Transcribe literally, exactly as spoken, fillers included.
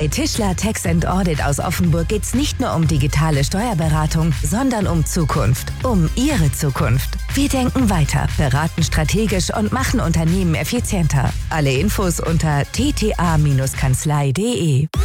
Bei Tischler Tax and Audit aus Offenburg geht's nicht nur um digitale Steuerberatung, sondern um Zukunft. Um Ihre Zukunft. Wir denken weiter, beraten strategisch und machen Unternehmen effizienter. Alle Infos unter t t a Bindestrich kanzlei punkt d e.